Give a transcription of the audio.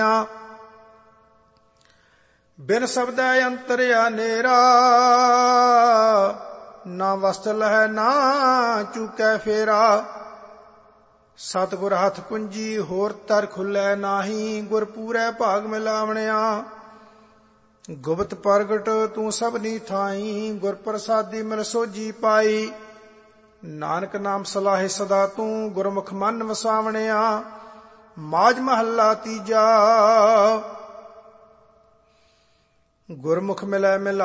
ਬਿਨ ਸਬਦੈ ਅੰਤਰਿਆ ਨੇਰਾ, ਨਾ ਵਸਤ ਲਹੈ ਨਾ ਚੂਕੈ ਫੇਰਾ। ਸਤਿਗੁਰ ਹੱਥ ਕੁੰਜੀ ਹੋਰ ਤਰ ਖੁੱਲੈ ਨਾਹੀ, ਗੁਰ ਪੂਰੈ ਭਾਗ ਮਿਲਾਵਣਿਆ। ਗੁਪਤ ਪ੍ਰਗਟ ਤੂੰ ਸਭਨੀ ਥਾਈ, ਗੁਰ ਪ੍ਰਸਾਦੀ ਮਿਲ ਸੋਝੀ ਪਾਈ। ਨਾਨਕ ਨਾਮ ਸਲਾਹੇ ਸਦਾ ਤੂੰ, ਗੁਰਮੁਖ ਮਨ ਵਸਾਵਣਿਆ। ਮਾਝ ਮਹੱਲਾ ਤੀਜਾ। ਗੁਰਮੁਖ ਮਿਲੈ ਮਿਲਾ